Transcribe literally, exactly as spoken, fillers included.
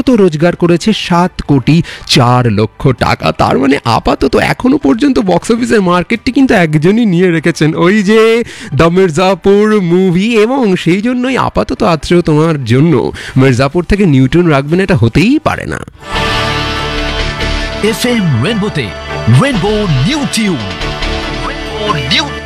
আপাতত রোজগার করেছে সাত কোটি চার লক্ষ টাকা। তার মানে আপাতত এখনো পর্যন্ত বক্স অফিসের মার্কেটটি কিন্তু একজনই নিয়ে রেখেছেন, ওই যে দ্য মির্জাপুর মুভি। এবং সেই জন্যই আপাতত আত্রেয় তোমার জন্য মির্জাপুর থেকে নিউটন রাখবেন, এটা হতেই পারে না। F M রেনবোতে rainbow new tune, rainbow new